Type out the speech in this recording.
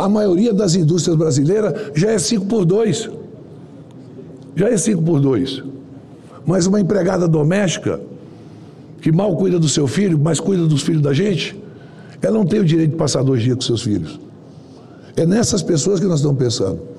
A maioria das indústrias brasileiras já é 5x2. Já é 5x2. Mas uma empregada doméstica, que mal cuida do seu filho, mas cuida dos filhos da gente, ela não tem o direito de passar 2 dias com seus filhos. É nessas pessoas que nós estamos pensando.